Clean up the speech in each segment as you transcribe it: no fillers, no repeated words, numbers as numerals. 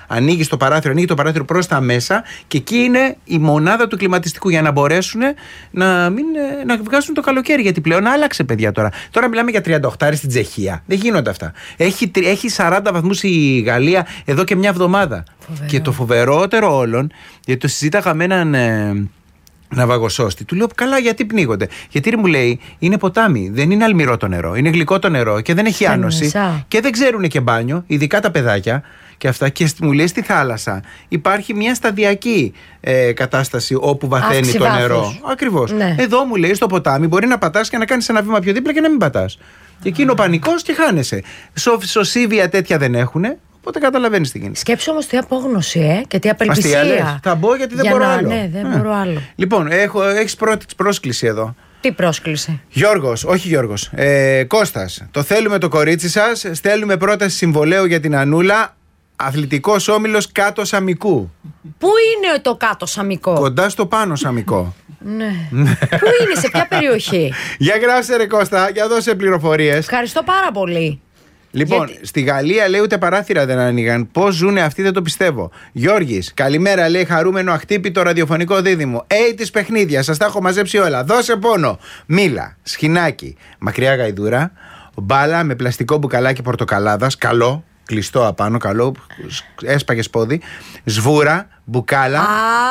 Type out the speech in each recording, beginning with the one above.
Ανοίγει το παράθυρο προς τα μέσα και εκεί είναι η μονάδα του κλιματιστικού για να μπορέσουν να βγάζουν το καλοκαίρι. Γιατί πλέον άλλαξε, παιδιά τώρα. Τώρα μιλάμε για 38 στην Τσεχία. Δεν γίνονται αυτά. Έχει 40 βαθμούς η Γαλλία εδώ και μια εβδομάδα. Φοβερό. Και το φοβερότερο όλων, γιατί το συζήταγα με έναν ναυαγοσώστη, του λέω καλά, γιατί πνίγονται? Γιατί μου λέει, είναι ποτάμι, δεν είναι αλμυρό το νερό, είναι γλυκό το νερό και δεν έχει άνοση και δεν ξέρουν και μπάνιο, ειδικά τα παιδάκια και αυτά. Και μου λέει, στη θάλασσα υπάρχει μια σταδιακή κατάσταση όπου βαθαίνει το νερό. Ακριβώς. Ναι. Εδώ μου λέει, στο ποτάμι μπορεί να πατάς και να κάνεις ένα βήμα πιο δίπλα και να μην πατάς. Και εκεί είναι ο πανικός και χάνεσαι. Σωσίβια τέτοια δεν έχουνε. Οπότε καταλαβαίνεις τι γίνεται. Σκέψου όμως τι απόγνωση, και τι απελπισία. Θα μπω γιατί δεν μπορώ άλλο. Ναι, δεν μπορώ άλλο. Λοιπόν, έχεις πρόσκληση εδώ. Τι πρόσκληση? Γιώργος. Κώστας, το θέλουμε το κορίτσι σας. Στέλνουμε πρόταση συμβολαίου για την Ανούλα. Αθλητικός όμιλος Κάτω Σαμικού. Πού είναι το Κάτω Σαμικό? Κοντά στο Πάνω Σαμικό. Ναι. Πού είναι, σε ποια περιοχή? Για γράψε ρε Κώστα, για δώσε πληροφορίες. Ευχαριστώ πάρα πολύ. Λοιπόν, στη Γαλλία λέει ούτε παράθυρα δεν ανοίγαν. Πώς ζουνε αυτοί, δεν το πιστεύω. Γιώργης, καλημέρα, λέει, χαρούμενο αχτύπητο ραδιοφωνικό δίδυμο. Της παιχνίδια, σας τα έχω μαζέψει όλα. Δώσε πόνο. Μήλα, σχοινάκι, μακριά γαϊδούρα, μπάλα με πλαστικό μπουκαλάκι πορτοκαλάδας, καλό, κλειστό απάνω, καλό, έσπαγες πόδι, σβούρα, μπουκάλα.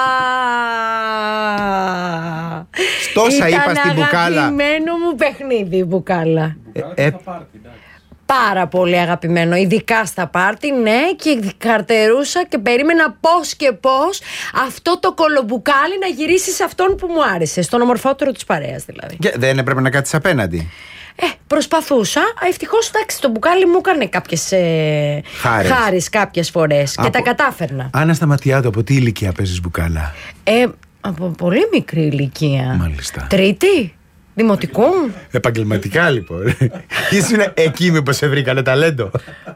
Τόσα είπα στην μπουκάλα. Ήταν αγαπημένο μου παιχνίδι η μπουκάλα. Πάρα πολύ αγαπημένο, ειδικά στα πάρτι, ναι, και καρτερούσα και περίμενα πώς και πώς αυτό το κολομπουκάλι να γυρίσει σε αυτόν που μου άρεσε, στον ομορφότερο της παρέας δηλαδή. Και δεν έπρεπε να κάτσεις απέναντι? Προσπαθούσα. Ευτυχώς, εντάξει, το μπουκάλι μου έκανε κάποιες χάρες κάποιες φορές και τα κατάφερνα. Άννα Σταματιάδου, από τι ηλικία παίζεις μπουκάλα? Από πολύ μικρή ηλικία. Μάλιστα. Τρίτη δημοτικού. Επαγγελματικά λοιπόν. Ήσουν εκεί μήπως σε βρήκανε ταλέντο?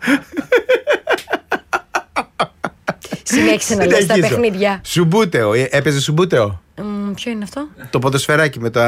Συνέχισε να λες τα παιχνίδια. Σουμπούτεο, έπαιζε σουμπούτεο? Ποιο είναι αυτό? Το ποδοσφαιράκι με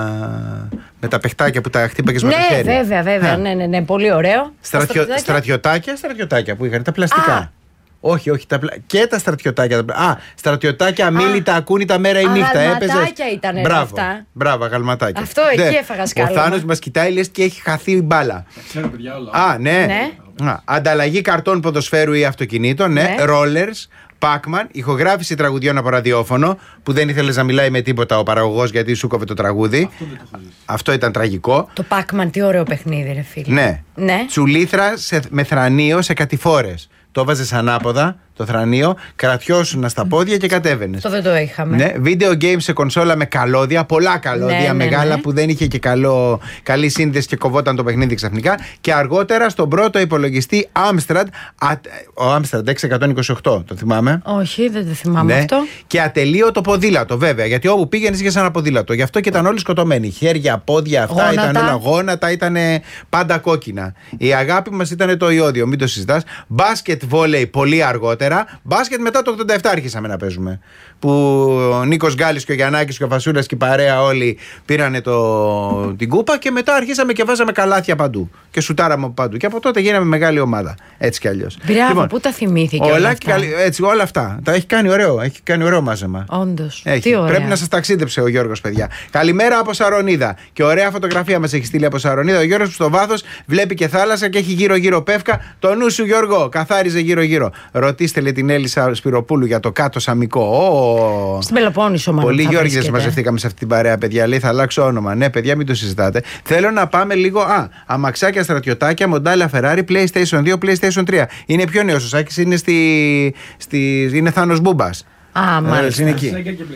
τα παιχτάκια που τα χτύπαγες με το χέρι. Βέβαια, ναι, πολύ ωραίο. Στρατιωτάκια που είχαν, τα πλαστικά. Όχι, και τα στρατιωτάκια. Στρατιωτάκια, αμίλητα, ακούνητα μέρα ή νύχτα. Αγαλματάκια ήταν αυτά. Μπράβο, αγαλματάκια. Αυτό εκεί έφαγα σκάλωμα. Ο Θάνος μας κοιτάει, λες και έχει χαθεί η μπάλα. Ξέρω, παιδιά, όλα. Ναι. Ανταλλαγή καρτών ποδοσφαίρου ή αυτοκινήτων, ναι. Rollers, Pac-Man, ηχογράφηση τραγουδιών από ραδιόφωνο, που δεν ήθελες να μιλάει με τίποτα ο παραγωγός γιατί σου κόβε το τραγούδι. Αυτό ήταν τραγικό. Το Pac-Man, τι ωραίο παιχνίδι, ρε φίλε. Ναι. Τσουλήθρα με θρανίο σε κατηφόρες. Το βάζες ανάποδα, το θρανίο, κρατιώσουν στα πόδια και κατέβαινες. Αυτό δεν το είχαμε. Ναι, video games σε κονσόλα με καλώδια, πολλά καλώδια, μεγάλα που δεν είχε και καλή σύνδεση και κοβόταν το παιχνίδι ξαφνικά. Και αργότερα στον πρώτο υπολογιστή Amstrad, ο Amstrad 6128, το θυμάμαι? Όχι, δεν το θυμάμαι αυτό. Και ατελείωτο ποδήλατο, βέβαια, γιατί όπου πήγαινες είχες ένα ποδήλατο. Γι' αυτό και ήταν όλοι σκοτωμένοι. Χέρια, πόδια, αυτά γόνατα. Ήταν όλα γόνατα, ήταν πάντα κόκκινα. Η αγάπη μας ήταν το ιόδιο, μην το συζητάς. Μπάσκετ, βόλεϊ πολύ αργότερα. Μπάσκετ μετά το 87 άρχισαμε να παίζουμε. Που ο Νίκος Γκάλης και ο Γιαννάκης και ο Φασούλας και η παρέα όλοι πήρανε την κούπα και μετά αρχίσαμε και βάζαμε καλάθια παντού. Και σουτάραμε παντού. Και από τότε γίναμε μεγάλη ομάδα. Έτσι κι αλλιώς. Μπράβο, λοιπόν, πού τα θυμήθηκε όλα αυτά? Όλα αυτά. Τα έχει κάνει ωραίο. Έχει κάνει ωραίο μάζεμα. Όντως. Πρέπει να σας ταξίδεψε ο Γιώργος, παιδιά. Καλημέρα από Σαρονίδα. Και ωραία φωτογραφία μας έχει στείλει από Σαρονίδα. Ο Γιώργος που στο βάθος βλέπει και θάλασσα και έχει γύρω-γύρω πεύκα. Το νου σου, Γιώργο, καθάριζε γύρω-γύρω. Ρωτήστε, λέει, την Έλισσα Σπυροπούλου για το Κάτω Σαμικό. Στην Πελοπόννησο, μάλλον. Πολλοί Γιώργηδες μαζευτήκαμε σε αυτή την παρέα, παιδιά. Λέει, θα αλλάξω όνομα. Ναι, παιδιά, μην το συζητάτε. Θέλω να πάμε λίγο. Αμαξάκια, στρατιωτάκια, μοντάλα Ferrari, PlayStation 2, PlayStation 3. Είναι πιο νέος ο Σάκης, είναι είναι Θάνος Μπούμπας. Μάλιστα. Είναι εκεί.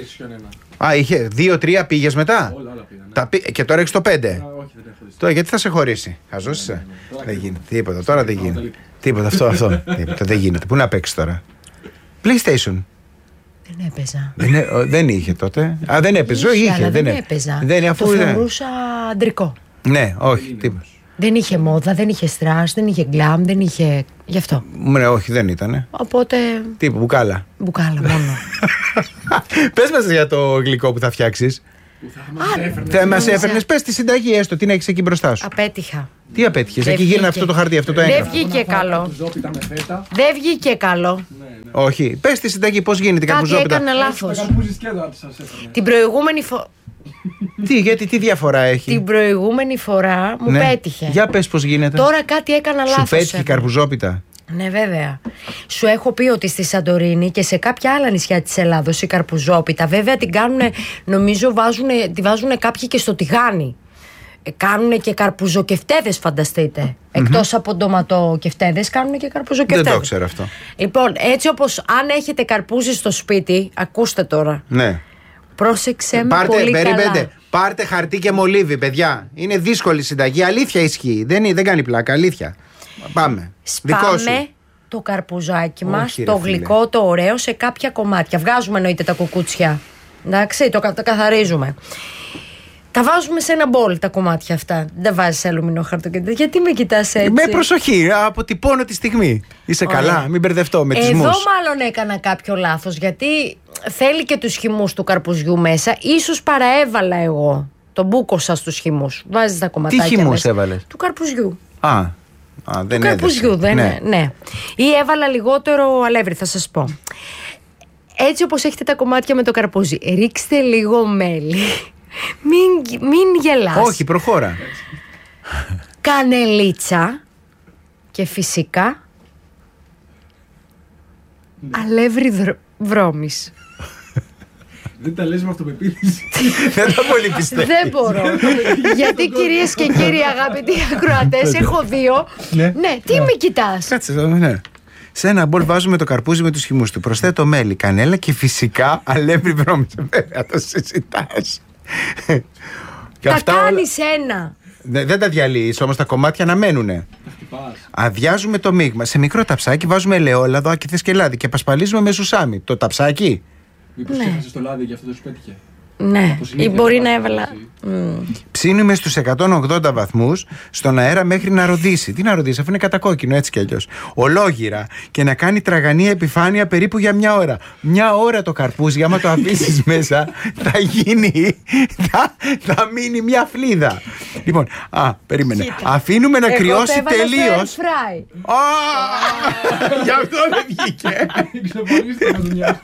Είχε 2-3, πήγες μετά. Όλα πήγα. Και τώρα έχεις το 5. Όχι, δεν έχω δει. Τώρα γιατί θα σε χωρίσει? Χαζός είσαι. Δεν γίνεται. Τίποτα. Τώρα δεν γίνεται. Τίποτα. Αυτό. Τίποτα. Δεν γίνεται. Πού να παίξεις τώρα? PlayStation. Δεν έπαιζα. Δεν είχε τότε. Δεν έπαιζε. Είχε. Δεν έπαιζα. Το θεωρούσα αντρικό. Ναι, όχι. Τίποτα. Δεν είχε μόδα, δεν είχε στρας, δεν είχε γκλάμ, δεν είχε. Γι' αυτό. Ναι, όχι, δεν ήτανε. Οπότε. Τύπου, μπουκάλα. Μπουκάλα μόνο. Πες μας για το γλυκό που θα φτιάξεις. Θα μας έφερνες, πες τη συνταγή έστω, την έχεις εκεί μπροστά σου. Απέτυχα. Τι απέτυχες? Δεν Εκεί γίνεται βγήκε. αυτό το χαρτί, αυτό το Δεν έγγραφο. βγήκε καλό. Καρπουζόπιτα με φέτα. Δεν βγήκε καλό. Όχι. Πες τη συνταγή, πώς γίνεται η Κάτι καρπουζόπιτα. έκανα Τα λάθος. καρπούζι σκέδα σας έφερε. Την προηγούμενη φορά. Γιατί, τι διαφορά έχει. Την προηγούμενη φορά μου Ναι. πέτυχε. Για πες πώς γίνεται. Τώρα κάτι έκανα Σου λάθος. πέτυχε η καρπουζόπιτα. Ναι, βέβαια. Σου έχω πει ότι στη Σαντορίνη και σε κάποια άλλα νησιά της Ελλάδος η καρπουζόπιτα, βέβαια την κάνουν, νομίζω τη βάζουν κάποιοι και στο τηγάνι. Κάνουν και καρπουζοκεφτέδες, φανταστείτε. Εκτός από ντοματοκεφτέδες, κάνουν και καρπουζοκεφτέδες. Δεν το ξέρω αυτό. Λοιπόν, έτσι όπως αν έχετε καρπούζι στο σπίτι, ακούστε τώρα. Ναι. Πρόσεξε με πολύ Περιμένετε. καλά. Πάρτε χαρτί και μολύβι, παιδιά. Είναι δύσκολη συνταγή. Αλήθεια ισχύει. Δεν κάνει πλάκα. Αλήθεια. Πάμε. Δικό σου. Σπάμε το καρπουζάκι μας, Όχι, ρε το φίλε. γλυκό, το ωραίο, σε κάποια κομμάτια. Βγάζουμε εννοείται τα κουκούτσια. Εντάξει, τα καθαρίζουμε. Τα βάζουμε σε ένα μπολ τα κομμάτια αυτά. Δεν βάζεις αλουμινόχαρτο. Γιατί με κοιτάς έτσι? Με προσοχή. Αποτυπώνω τη στιγμή. Είσαι Ωραία. καλά. Μην μπερδευτώ με τις Εδώ μους. μάλλον έκανα κάποιο λάθος, γιατί θέλει και τους χυμούς του καρπουζιού μέσα. Ίσως παραέβαλα εγώ. Τον μπούκοσα στους χυμούς. Βάζεις τα κομματάκια. Τι χυμούς μέσα. έβαλες? Του καρπουζιού. Δεν Του καρπουζιού, έδεσε. δεν είναι. Ναι. Ή έβαλα λιγότερο αλεύρι, θα σας πω. Έτσι όπως έχετε τα κομμάτια με το καρπούζι, ρίξτε λίγο μέλι. Μην γελάς. Όχι, προχώρα. Κανελίτσα και φυσικά αλεύρι βρώμης. Δεν τα λες με αυτοπεποίθηση. Δεν τα πολύ πιστεύω. Δεν μπορώ. Γιατί κυρίες και κύριοι αγαπητοί ακροατές, έχω δύο. Ναι. Ναι, τι με κοιτάς? Κάτσε εδώ, ναι. Σε ένα μπολ βάζουμε το καρπούζι με τους χυμούς του. Προσθέτω μέλι, κανέλα και φυσικά αλεύρι βρώμης. Βέβαια, το συζητάς. Και Τα όλα- κάνεις ένα. Δεν τα διαλύεις όμως, τα κομμάτια να μένουνε. Τα χτυπάς. Αδειάζουμε το μείγμα. Σε μικρό ταψάκι βάζουμε ελαιόλαδο, άκηθες και λάδι και πασπαλίζουμε με σουσάμι. Το ταψάκι. Μήπως ξέχασες το λάδι και αυτό δεν σου πέτυχε. Ναι, Από ή συνήθεια μπορεί θα να πας έβαλα. μαζί. Ψήνουμε στους 180 βαθμούς στον αέρα μέχρι να ροδίσει. Τι να ροδίσει, αφού είναι κατακόκκινο έτσι κι αλλιώς. Ολόγυρα και να κάνει τραγανή επιφάνεια περίπου για μια ώρα. Μια ώρα το καρπούζι, άμα το αφήσεις μέσα, θα γίνει. Θα μείνει μια φλίδα. Λοιπόν, περίμενε. Κοίτα. Αφήνουμε να Εγώ κρυώσει το έβαλα στο τελείως. air fry. Γι' αυτό δεν βγήκε. Ξεπονήστε με δουλειά.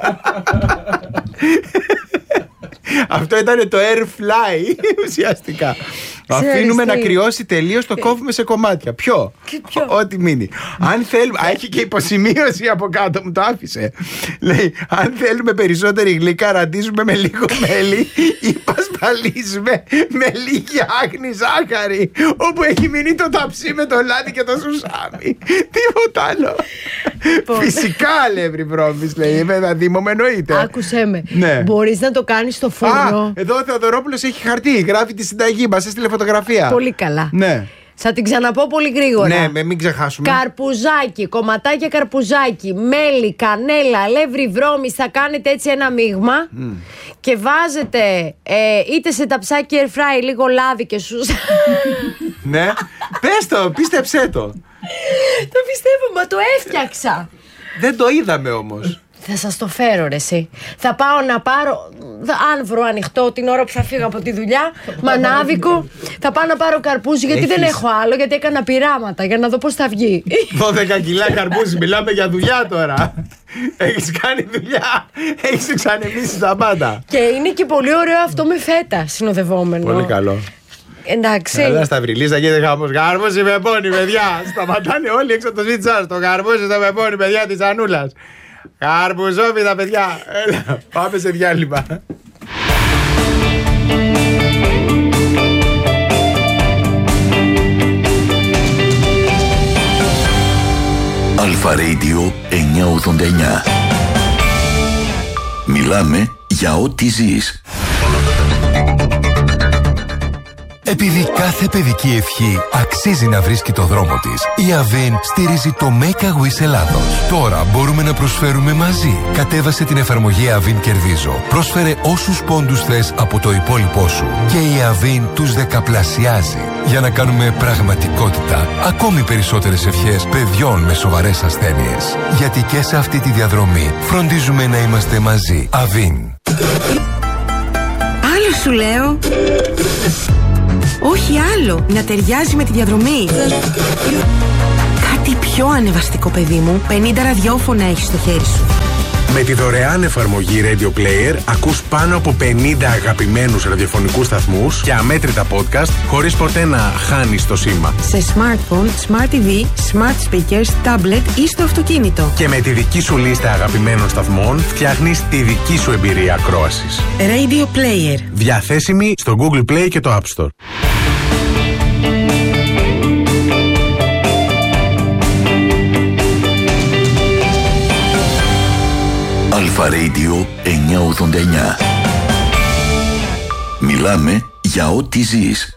Αυτό ήταν το air fly ουσιαστικά. Αφήνουμε να κρυώσει τελείως, το κόβουμε σε κομμάτια. Ποιο? ποιο? Ό,τι μείνει. Αν θέλουμε. Έχει και υποσημείωση από κάτω, μου το άφησε. Λέει, αν θέλουμε περισσότερη γλυκά, ραντίζουμε με λίγο μέλι ή πασπαλίζουμε με λίγη άγνη ζάχαρη. Όπου έχει μείνει το ταψί με το λάδι και το σουσάμι. Τίποτα άλλο. Φυσικά αλεύρι βρώμης, λέει. Βέβαια, Δήμο, με εννοείται. Άκουσέ με. Ναι. Μπορείς να το κάνεις στο φούρνο. Εδώ ο Θεοδωρόπουλος έχει χαρτί. Γράφει τη συνταγή μας, έστειλε φωτογραφία. Πολύ καλά. Ναι. Θα την ξαναπώ πολύ γρήγορα. Ναι, μην ξεχάσουμε. Καρπουζάκι, κομματάκια καρπουζάκι, μέλι, κανέλα, αλεύρι βρώμης. Θα κάνετε έτσι ένα μείγμα και βάζετε είτε σε ταψάκι air fry λίγο λάδι και σούσα. Ναι. Πες το, πίστεψέ το. Το πιστεύω, μα το έφτιαξα. Δεν το είδαμε όμως. Θα σας το φέρω ρε εσύ. Θα πάω να πάρω, αν βρω ανοιχτό την ώρα που θα φύγω από τη δουλειά, μανάβικο, θα πάω να πάρω καρπούζι γιατί δεν έχω άλλο, γιατί έκανα πειράματα για να δω πώς θα βγει. 12 κιλά καρπούζι, μιλάμε για δουλειά τώρα. Έχεις κάνει δουλειά. Έχεις εξανεμίσει τα πάντα. Και είναι και πολύ ωραίο αυτό με φέτα συνοδευόμενο. Πολύ καλό. Εντάξει. Έλα στα βρυλίστα και δεν χάμος. Καρπούζι με πόνι, παιδιά. Σταματάνε όλοι έξω από το σπίτι σας. Το καρπούζι στο με πόνι, παιδιά της Ανούλας. Καρπουζόπιτα, παιδιά. Έλα, πάμε σε διάλειμμα. Αλφα Radio 989. Μιλάμε για ό,τι ζεις. Επειδή κάθε παιδική ευχή αξίζει να βρίσκει το δρόμο της, η Avin στηρίζει το Make a Wish Ελλάδος. Τώρα μπορούμε να προσφέρουμε μαζί. Κατέβασε την εφαρμογή Avin Κερδίζω. Πρόσφερε όσους πόντους θες από το υπόλοιπό σου. Και η Avin τους δεκαπλασιάζει. Για να κάνουμε πραγματικότητα ακόμη περισσότερες ευχές παιδιών με σοβαρές ασθένειες. Γιατί και σε αυτή τη διαδρομή φροντίζουμε να είμαστε μαζί. Avin. Πάλι σου λέω. Όχι άλλο. Να ταιριάζει με τη διαδρομή. Κάτι πιο ανεβαστικό, παιδί μου. 50 ραδιόφωνα έχεις στο χέρι σου. Με τη δωρεάν εφαρμογή Radio Player ακούς πάνω από 50 αγαπημένους ραδιοφωνικούς σταθμούς και αμέτρητα podcast χωρίς ποτέ να χάνεις το σήμα. Σε smartphone, smart TV, smart speakers, tablet ή στο αυτοκίνητο. Και με τη δική σου λίστα αγαπημένων σταθμών φτιάχνεις τη δική σου εμπειρία ακρόασης. Radio Player. Διαθέσιμη στο Google Play και το App Store. Αλφα Radio 989. Μιλάμε για ό,τι ζεις.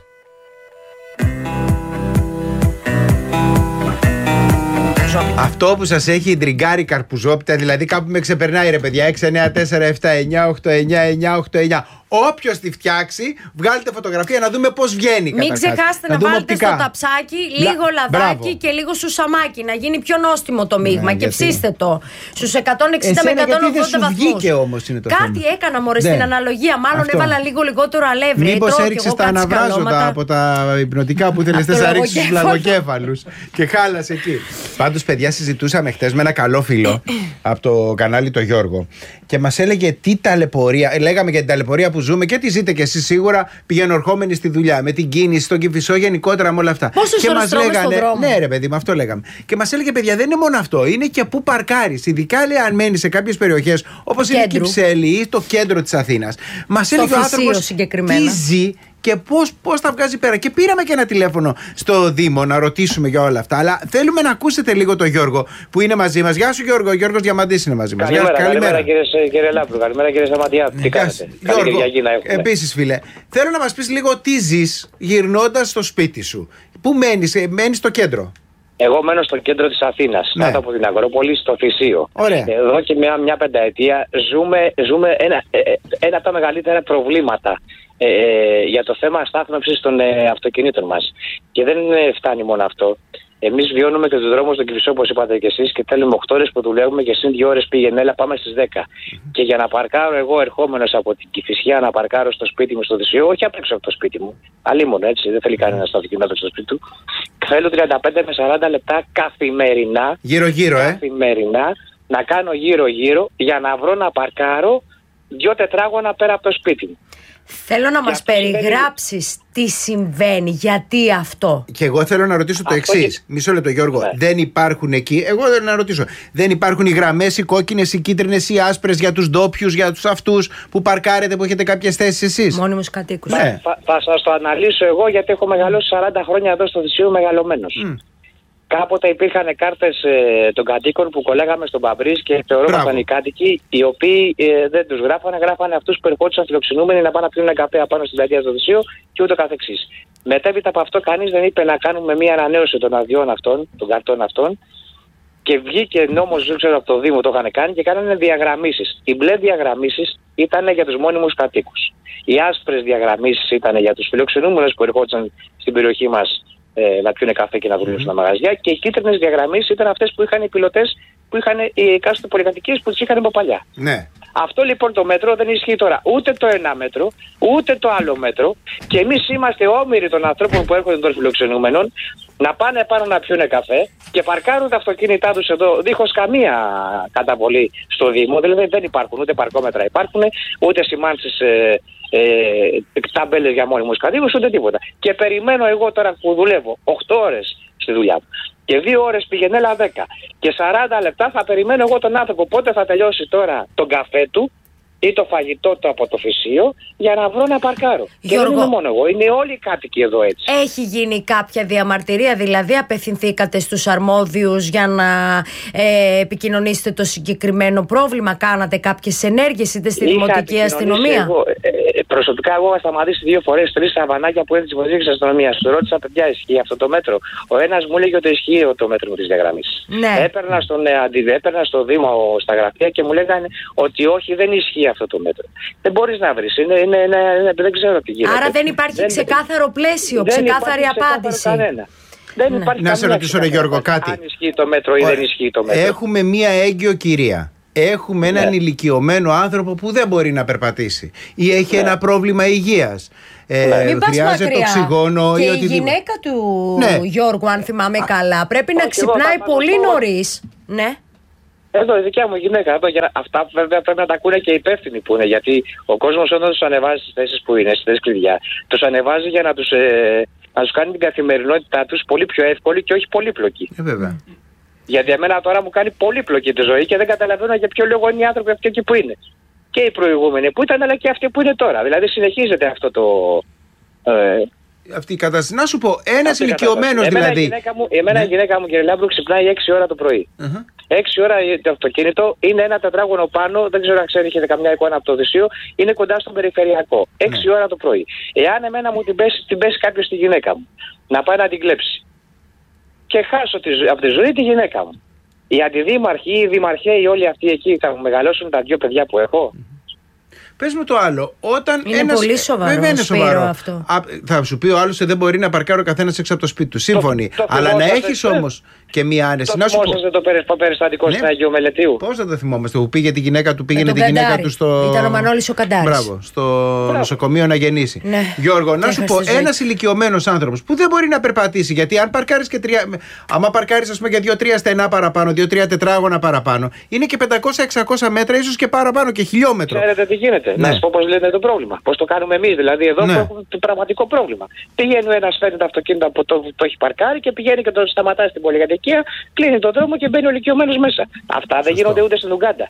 Αυτό που σας έχει τριγκάρει καρπουζόπιτα, δηλαδή κάπου με ξεπερνάει ρε παιδιά. 6, 9, 4, 7, 9, 8, 9, 9, 8, 9. Όποιος τη φτιάξει, βγάλετε φωτογραφία να δούμε πώς βγαίνει. Μην ξεχάσετε να βάλετε οπτικά στο ταψάκι λίγο λαδάκι και λίγο σουσαμάκι, να γίνει πιο νόστιμο το μείγμα. Και ψήστε το στους 160 με 180 βαθμούς. Βγήκε όμως είναι το κάτι θέμα. Έκανα μωρέ στην αναλογία. Μάλλον έβαλα λίγο λιγότερο αλεύρι. Μήπως έριξες τα αναβράζοντα από τα υπνοτικά που θέλεις να ρίξεις στους λαγοκέφαλους και χάλασε εκεί. Πάντως, παιδιά, συζητούσαμε χτες με ένα καλό φίλο από το κανάλι το Γιώργο και μας έλεγε τι ταλαιπωρία. Λέγαμε για την ταλαιπωρία που ζούμε και τη ζείτε κι εσείς σίγουρα πηγαίνορχόμενοι στη δουλειά, με την κίνηση, στον Κηφισό, γενικότερα με όλα αυτά. Πόσες ώρες τρώμε στον δρόμο. Ναι, ρε παιδί, με αυτό λέγαμε. Και μας έλεγε, παιδιά, δεν είναι μόνο αυτό. Είναι και πού παρκάρεις. Ειδικά λέει, αν μένεις σε κάποιες περιοχές όπως είναι η Κυψέλη ή το κέντρο της Αθήνας. Μας έλεγε ο άνθρωπος τι ζει και πώς τα βγάζει πέρα. Και πήραμε και ένα τηλέφωνο στο Δήμο να ρωτήσουμε για όλα αυτά. Αλλά θέλουμε να ακούσετε λίγο τον Γιώργο που είναι μαζί μας. Γεια σου, Γιώργο. Ο Γιώργος Διαμαντής είναι μαζί μας. Καλημέρα κύριε Λάπρου. Καλημέρα κύριε Σταματιά. Τι κάνετε? Γιώργο, επίσης φίλε, θέλω να μας πεις λίγο τι ζεις γυρνώντας στο σπίτι σου. Πού μένεις στο κέντρο? Εγώ μένω στο κέντρο της Αθήνας, κάτω από την Αγρόπολη, στο Θησίο. Εδώ και μια πενταετία ζούμε ένα από τα μεγαλύτερα προβλήματα για το θέμα στάθμευσης των αυτοκινήτων μας. Και δεν φτάνει μόνο αυτό. Εμείς βιώνουμε και τους δρόμους στον Κηφισό, όπως είπατε και εσείς, και θέλουμε 8 ώρες που δουλεύουμε και συν 2 ώρες πήγαινε, έλα πάμε στις 10. Και για να παρκάρω εγώ ερχόμενος από την Κηφισιά να παρκάρω στο σπίτι μου στο Θησίο, όχι απ' έξω από το σπίτι μου, αλλήμον έτσι, δεν θέλει κανένα στο αυτοκίνητο στο σπίτι του, θέλω 35 με 40 λεπτά καθημερινά, καθημερινά να κάνω γύρω-γύρω για να βρω να παρκάρω 2 τετράγωνα πέρα από το σπίτι μου. Θέλω να μας περιγράψεις τι συμβαίνει, γιατί αυτό. Και εγώ θέλω να ρωτήσω το εξής. Μισό λεπτό, Γιώργο. Ναι. Δεν υπάρχουν εκεί. Εγώ θέλω να ρωτήσω. Δεν υπάρχουν οι γραμμές, οι κόκκινες, οι κίτρινες, οι άσπρες για τους ντόπιους, για τους αυτούς που παρκάρετε, που έχετε κάποιες θέσεις εσείς? Μόνιμους κατοίκους. Ναι. Θα σας το αναλύσω εγώ, γιατί έχω μεγαλώσει 40 χρόνια εδώ στο Θησίο μεγαλωμένος. Κάποτε υπήρχαν κάρτες των κατοίκων που κολλάγαμε στον Παμπρίζ και θεωρούμασταν οι κάτοικοι, οι οποίοι δεν τους γράφανε αυτούς που ερχόντουσαν φιλοξενούμενοι να πάνε να πιούν ένα καφέ απάνω στην πλατεία στο Θησίο και ούτω καθεξής. Μετέπειτα από αυτό, κανείς δεν είπε να κάνουμε μια ανανέωση των αδειών αυτών, των καρτών αυτών, και βγήκε νόμος, δεν ξέρω από το Δήμο το είχαν κάνει και κάνανε διαγραμμίσεις. Οι μπλε διαγραμμίσεις ήταν για τους μόνιμους κατοίκους. Οι άσπρες διαγραμμίσεις ήταν για τους φιλοξενούμενους που ερχόντουσαν στην περιοχή μας να πιούνε καφέ και να δουλεύουν στα μαγαζιά, και οι κίτρινες διαγραμμίσεις ήταν αυτές που είχαν οι πιλωτές, που είχαν οι εκάστοτε πολυκατοικίες που τις είχαν από παλιά. Ναι. Αυτό λοιπόν το μέτρο δεν ισχύει τώρα ούτε το ένα μέτρο, ούτε το άλλο μέτρο, και εμείς είμαστε όμοιροι των ανθρώπων που έρχονται των φιλοξενούμενων να πάνε πάνω να πιούνε καφέ και παρκάρουν τα αυτοκίνητά τους εδώ δίχως καμία καταβολή στο Δήμο. Δηλαδή δεν υπάρχουν ούτε παρκόμετρα, υπάρχουν ούτε σημάνσεις, ταμπέλες για μόνιμους κατοίκους, ούτε τίποτα. Και περιμένω εγώ τώρα που δουλεύω 8 ώρες στη δουλειά μου και 2 ώρες πήγαινε 10 και 40 λεπτά θα περιμένω εγώ τον άνθρωπο πότε θα τελειώσει τώρα τον καφέ του ή το φαγητό του από το Θησίο για να βρω να παρκάρω. Γιώργο, και δεν είμαι μόνο εγώ, είναι όλοι οι κάτοικοι εδώ έτσι. Έχει γίνει κάποια διαμαρτυρία, δηλαδή απευθυνθήκατε στους αρμόδιους για να επικοινωνήσετε το συγκεκριμένο πρόβλημα, κάνατε κάποιες ενέργειες είτε στη Δημοτική Αστυνομία? Προσωπικά εγώ είχα σταματήσει 2 φορές 3 σαβανάκια που έδωσε τη Δημοτική Αστυνομία. Του ρώτησα, παιδιά, ισχύει αυτό το μέτρο? Ο ένας μου έλεγε ότι ισχύει το μέτρο με τις διαγραμμίσεις. Ναι. Έπαιρνα στο Δήμο στα γραφεία και μου λέγανε ότι όχι, δεν ισχύει αυτό το μέτρο. Δεν μπορείς να βρεις. Δεν ξέρω τι γίνεται. Άρα δεν υπάρχει ξεκάθαρο πλαίσιο, ξεκάθαρη απάντηση. Δεν υπάρχει να σε ρωτήσω, ρε Γιώργο, κάτι. Αν ισχύει το μέτρο ή δεν ισχύει το μέτρο. Έχουμε μία έγκυο κυρία έχουμε έναν ηλικιωμένο άνθρωπο που δεν μπορεί να περπατήσει ή έχει ένα πρόβλημα υγείας. Μην πας χρειάζεται οξυγόνο και ή η οτιδήποτε. γυναίκα του Γιώργου, αν θυμάμαι καλά, πρέπει να ξυπνάει πολύ νωρίς. Ναι. Εδώ η δικιά μου γυναίκα. Εδώ, αυτά βέβαια πρέπει να τα ακούνε και οι υπεύθυνοι που είναι. Γιατί ο κόσμος όταν τους ανεβάζει στις θέσεις που είναι, στις θέσεις κλειδιά, τους ανεβάζει για να τους κάνει την καθημερινότητά τους πολύ πιο εύκολη και όχι πολύπλοκη. Βέβαια. Γιατί εμένα τώρα μου κάνει πολύπλοκη τη ζωή και δεν καταλαβαίνω για ποιο λόγο είναι οι άνθρωποι αυτοί εκεί που είναι. Και οι προηγούμενοι που ήταν, αλλά και αυτοί που είναι τώρα. Δηλαδή συνεχίζεται αυτό το. Αυτή η κατάσταση. Να σου πω, ένας ηλικιωμένος δηλαδή. Η γυναίκα μου, κύριε Λάμπρου, ξυπνάει 6 ώρα το πρωί. 6 ώρα το αυτοκίνητο, είναι ένα τετράγωνο πάνω, δεν ξέρω αν ξέρετε καμιά εικόνα από το Οδυσσείο, είναι κοντά στον περιφερειακό. 6 ώρα το πρωί. Εάν εμένα μου την πέσει κάποιο στη γυναίκα μου, να πάει να την κλέψει και χάσω από τη ζωή τη γυναίκα μου, οι αντιδήμαρχοι ή οι δημαρχαίοι όλοι αυτοί εκεί θα μου μεγαλώσουν τα 2 παιδιά που έχω. Πες μου το άλλο. Όταν είναι πολύ σοβαρό. Βέβαια είναι σοβαρό αυτό. Θα σου πει ο άλλος δεν μπορεί να παρκάρει ο καθένας έξω από το σπίτι του. Σύμφωνοι. Αλλά να έχεις όμως και μία άνεση. Να σου πω. Το περιστατικό στην Αγίου Μελετίου. Πώς θα το θυμόμαστε, που πήγε τη γυναίκα του, πήγαινε τη γυναίκα του στο. Ήταν ο Μανώλης ο Καντάρης. Μπράβο, στο νοσοκομείο να γεννήσει. Ναι. Γιώργο, να σου πω, ένας ηλικιωμένος άνθρωπος που δεν μπορεί να περπατήσει, γιατί αν παρκάρεις και άμα παρκάρεις ας πούμε για 2-3 στενά παραπάνω, 2-3 τετράγωνα παραπάνω, είναι και 500-600 μέτρα, ίσως και παραπάνω και χιλιόμετρο. Ξέρετε τι γίνεται. Να σου πω πώς λένε το πρόβλημα. Πώς το κάνουμε εμείς δηλαδή εδώ που έχουμε το πραγματικό πρόβλημα. Πηγαίνει ο ένας, φέρνει το αυτοκίνητο που το έχει παρκάρει και πηγαίνει και το σταματάει στην πολυκατοικία, κλείνει τον δρόμο και μπαίνει ο ηλικιωμένος μέσα. Αυτά δεν γίνονται ούτε στην Ουγκάντα.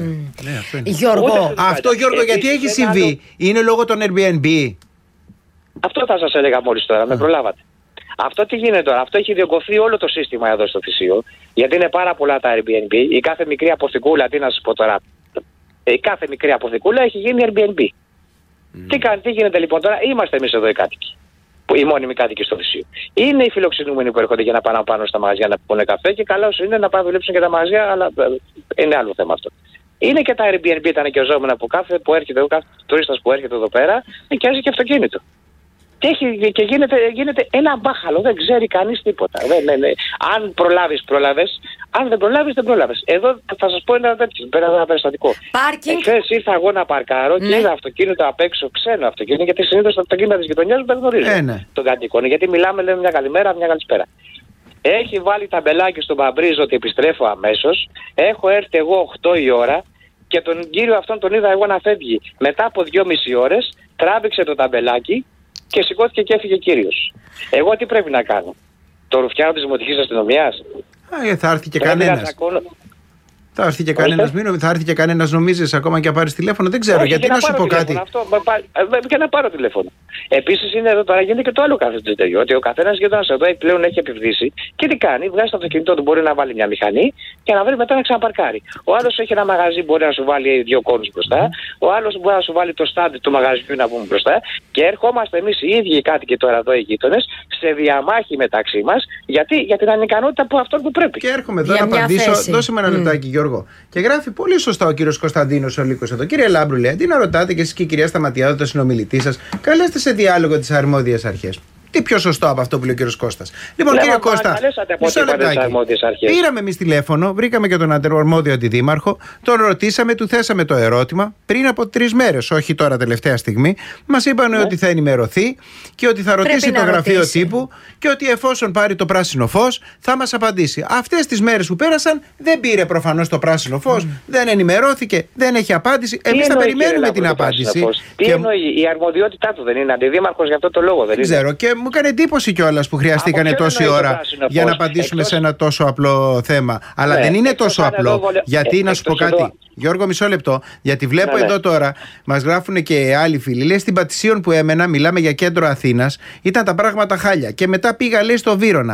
Γιώργο, αυτό Γιώργο γιατί έχει συμβεί, είναι λόγω των Airbnb. Αυτό θα σας έλεγα μόλις τώρα, με προλάβατε. Αυτό τι γίνεται τώρα, αυτό έχει διωγγωθεί όλο το σύστημα εδώ στο Θησίο, γιατί είναι πάρα πολλά τα Airbnb. Η κάθε μικρή αποθηκούλα, τι να σας πω τώρα, η κάθε μικρή αποθηκούλα έχει γίνει Airbnb. Τι γίνεται λοιπόν τώρα, είμαστε εμείς εδώ οι κάτοικοι, οι μόνιμοι κάτοικοι στο Θησίο. Είναι οι φιλοξενούμενοι που έρχονται για να πάνε πάνω στα μαγαζιά να πούνε καφέ και καλώς είναι να πάνε να δουλέψουν και τα μαγαζιά, αλλά είναι άλλο θέμα αυτό. Είναι και τα Airbnb τα νοικιαζόμενα που κάθε τουρίστας που έρχεται εδώ πέρα νοικιάζει και αυτοκίνητο. Και γίνεται ένα μπάχαλο, δεν ξέρει κανείς τίποτα. Αν προλάβεις, πρόλαβες. Αν δεν προλάβεις, δεν πρόλαβες. Εδώ θα σας πω ένα περιστατικό. Εχθές ήρθα εγώ να παρκάρω και είδα αυτοκίνητο απ' έξω, ξένο αυτοκίνητο, γιατί συνήθως τα αυτοκίνητα της γειτονιάς μου δεν γνωρίζω τον κατοίκον. Γιατί μιλάμε, λέμε μια καλημέρα, μια καλησπέρα. Έχει βάλει ταμπελάκι στον Παμπρίζ ότι επιστρέφω αμέσως. Έχω έρθει εγώ 8 η ώρα και τον κύριο αυτόν τον είδα εγώ να φεύγει. Μετά από 2,5 ώρες τράβηξε το ταμπελάκι και σηκώθηκε και έφυγε ο κύριος. Εγώ τι πρέπει να κάνω, το ρουφιάνω της Δημοτικής Αστυνομίας? Θα έρθει και κανένας. Θα έρθει και κανένας, νομίζεις, ακόμα και να πάρεις τηλέφωνο? Δεν ξέρω, γιατί να σου πω κάτι. Και να πάρω τηλέφωνο. Επίσης είναι εδώ τώρα, γίνεται και το άλλο κάθε τέτοιο. Ότι ο καθένας γείτονας εδώ πλέον έχει επιβδίσει και τι κάνει, βγάζει το αυτοκίνητό του, μπορεί να βάλει μια μηχανή και να βρει μετά να ξαναπαρκάρει. Ο άλλος έχει ένα μαγαζί, μπορεί να σου βάλει 2 κόνους μπροστά. Ο άλλος μπορεί να σου βάλει το στάντι του μαγαζιού να πούμε μπροστά. Και ερχόμαστε εμείς οι ίδιοι οι κάτοικοι τώρα εδώ, οι γείτονες, σε διαμάχη μεταξύ μας, για την ανικανότητα που αυτόν που πρέπει. Και έρχομαι εδώ να απαντήσω. Δώσε με ένα λεπτάκι, Γιώργο. Και γράφει πολύ σωστά ο κύριος Κωνσταντίνος ο Λύκος εδώ. Κύριε Λάμπρου, λέει, αντί να ρωτάτε και εσείς και η κυρία Σταματιάδου, το συνομιλητή σας, καλέστε σε διάλογο τις αρμόδιες αρχές. Τι πιο σωστό από αυτό που λέει ο κύριος Κώστας? Λοιπόν, κύριε Κώστα, μισό λεπτάκι. Πήραμε εμείς τηλέφωνο, βρήκαμε και τον αρμόδιο αντιδήμαρχο, τον ρωτήσαμε, του θέσαμε το ερώτημα πριν από 3 μέρες, όχι τώρα τελευταία στιγμή. Μας είπαν ότι θα ενημερωθεί και ότι θα ρωτήσει το γραφείο τύπου και ότι εφόσον πάρει το πράσινο φως θα μας απαντήσει. Αυτές τις μέρες που πέρασαν δεν πήρε προφανώς το πράσινο φως, δεν ενημερώθηκε, δεν έχει απάντηση. Εμείς θα περιμένουμε την απάντηση. Τι εννοεί, η αρμοδιότητά του δεν είναι αντιδήμαρχος για αυτό το λόγο? Δεν ξέρω. Και μου έκανε εντύπωση κιόλας που χρειαστήκανε τόση ώρα για να απαντήσουμε σε ένα τόσο απλό θέμα. Αλλά δεν είναι τόσο απλό. Γιατί να σου πω κάτι, Γιώργο, μισό λεπτό. Γιατί βλέπω εδώ τώρα, μας γράφουν και άλλοι φίλοι. Λέει στην Πατησίων που έμενα, μιλάμε για κέντρο Αθήνας, ήταν τα πράγματα χάλια. Και μετά πήγα, λέει, στο Βύρωνα.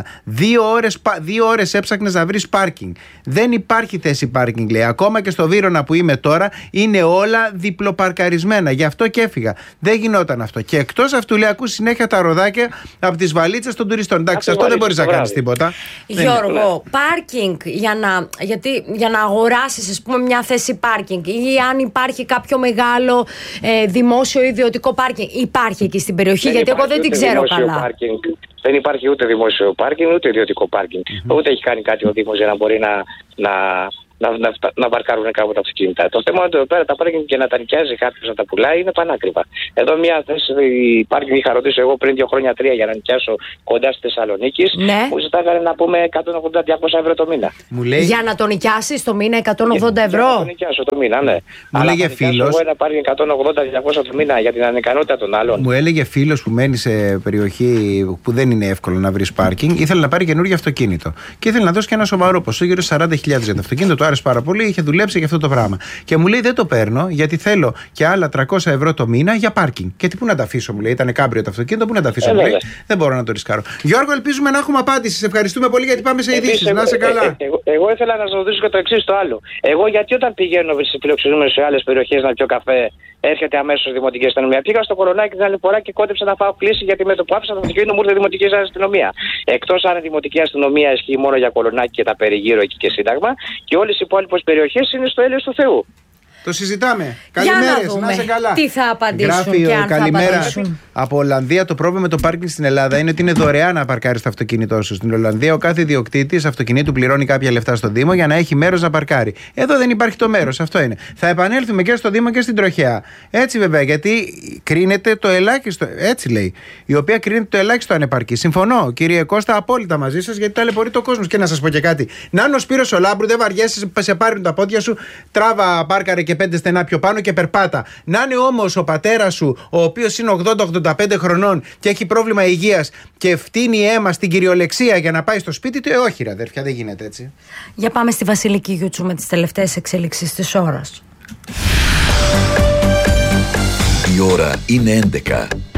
2 ώρες έψαχνες να βρεις πάρκινγκ. Δεν υπάρχει θέση πάρκινγκ, λέει. Ακόμα και στο Βύρωνα που είμαι τώρα είναι όλα διπλοπαρκαρισμένα. Γι' αυτό και έφυγα. Δεν γινόταν αυτό. Και εκτός αυτού, λέει, ακούς συνέχεια τα ροδάκια από τις βαλίτσες των τουριστών. Εντάξει, αυτό δεν μπορείς να κάνεις τίποτα. Γιώργο, πάρκινγκ για να αγοράσεις, ας πούμε, μια θέση πάρκινγκ ή αν υπάρχει κάποιο μεγάλο δημόσιο ιδιωτικό πάρκινγκ, υπάρχει εκεί στην περιοχή? Γιατί εγώ δεν την ξέρω καλά. Δεν υπάρχει ούτε δημόσιο πάρκινγκ ούτε ιδιωτικό πάρκινγκ. Ούτε έχει κάνει κάτι ο Δήμος για να μπορεί να παρκάρουν κάπου τα αυτοκίνητα. Το θέμα είναι ότι εδώ πέρα τα πάρκινγκ και να τα νοικιάζει κάποιο να τα πουλάει είναι πανάκριβα. Εδώ μια θέση πάρκινγκ είχα ρωτήσει εγώ πριν 2 χρόνια 3 για να νοικιάσω κοντά στη Θεσσαλονίκη. Ναι. Μου ζητάγανε να πούμε 180-200 ευρώ το μήνα. Για να το νοικιάσει το μήνα 180 ευρώ. Για να το νοικιάσω το μήνα, ναι. Μου έλεγε φίλος. Εγώ ένα πάρκινγκ 180-200 το μήνα για την ανικανότητα των άλλων. Μου έλεγε φίλος που μένει σε περιοχή που δεν είναι εύκολο να βρει πάρκινγκ, ήθελε να πάρει καινούργιο αυτοκίνητο. Και ήθελε να δώσει και ένα σοβαρό ποσό, γύρω στις 40.000 για το αυτοκίνητο. Του άρεσε πάρα πολύ, είχε δουλέψει για αυτό το πράγμα. Και μου λέει: δεν το παίρνω, γιατί θέλω και άλλα 300 ευρώ το μήνα για πάρκινγκ. Και τι, πού να τα αφήσω, μου λέει: ήταν κάμπριο το αυτοκίνητο, πού να τα αφήσω, μου λέει: δεν μπορώ να το ρισκάρω. Γιώργο, ελπίζουμε να έχουμε απάντηση. Σε ευχαριστούμε πολύ, γιατί πάμε σε ειδήσεις. Να είσαι καλά. Εγώ ήθελα να σα ρωτήσω και το εξής το άλλο. Εγώ γιατί όταν πηγαίνω σε φιλοξενούμενους σε άλλες περιοχές να πιω καφέ, έρχεται αμέσως δημοτική αστυνομία. Πήγα στο Κολονάκι την άλλη φορά και κόντεψα να φάω κλίση, γιατί με το που άφησα το αυτοκίνητο μου ήρθε δημοτική αστυνομία. Εκτός αν η δημοτική αστυνομία ισχύει μόνο για Κολονάκι και τα περιγύρω εκεί και Σύνταγμα, και όλες οι υπόλοιπες περιοχές είναι στο έλεος του Θεού. Το συζητάμε. Καλημέρες, να είσαι καλά. Τι θα απαντήσουν. Γράφει και αν καλημέρα. θα απαντήσουν. Από Ολλανδία, το πρόβλημα με το πάρκινγκ στην Ελλάδα είναι ότι είναι δωρεάν να παρκάρει το αυτοκίνητό σου. Στην Ολλανδία, ο κάθε ιδιοκτήτης αυτοκινήτου πληρώνει κάποια λεφτά στο Δήμο για να έχει μέρος να παρκάρει. Εδώ δεν υπάρχει το μέρος, αυτό είναι. Θα επανέλθουμε και στο Δήμο και στην τροχέα. Έτσι βέβαια, γιατί κρίνεται το ελάχιστο. Έτσι λέει. Η οποία κρίνεται το ελάχιστο ανεπαρκή. Συμφωνώ, κύριε Κώστα, απόλυτα μαζί σας, γιατί ταλαιπωρεί το κόσμο. Και να σας πω και κάτι. Να είναι ο Σπύρος ο Λάμπρου, δεν βαριέσαι, σε πάρουν τα πόδια σου, τράβα πάρκαρε και 5 στενά πιο πάνω και περπάτα. Να είναι όμως ο πατέρας σου, ο οποίος είναι 80-85 χρονών και έχει πρόβλημα υγείας και φτύνει αίμα στην κυριολεξία για να πάει στο σπίτι του, όχι ρε αδέρφια, δεν γίνεται έτσι. Για πάμε στη Βασιλική Γιούτσου με τις τελευταίες εξέλιξεις της ώρας. Η ώρα είναι 11.